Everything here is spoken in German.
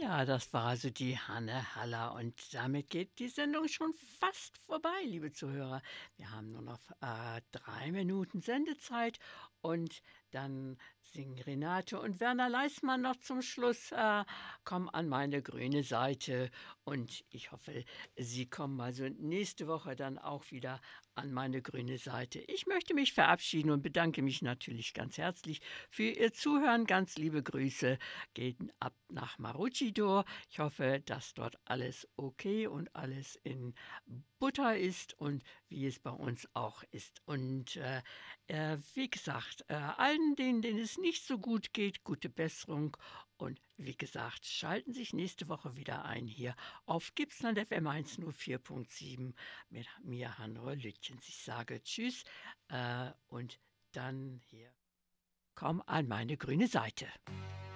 Ja, das war also die Hanne Haller und damit geht die Sendung schon fast vorbei, liebe Zuhörer. Wir haben nur noch 3 Minuten Sendezeit und dann singen Renate und Werner Leismann noch zum Schluss „Komm an meine grüne Seite" und ich hoffe, Sie kommen also nächste Woche dann auch wieder an meine grüne Seite. Ich möchte mich verabschieden und bedanke mich natürlich ganz herzlich für Ihr Zuhören. Ganz liebe Grüße gehen ab nach Maroochydore. Ich hoffe, dass dort alles okay und alles in Butter ist und wie es bei uns auch ist. Und wie gesagt, allen, denen es nicht so gut geht, gute Besserung. Und wie gesagt, schalten sich nächste Woche wieder ein hier auf Gipsland FM 104.7 mit mir, Hanno Lütjens. Ich sage Tschüss und dann hier. Komm an meine grüne Seite.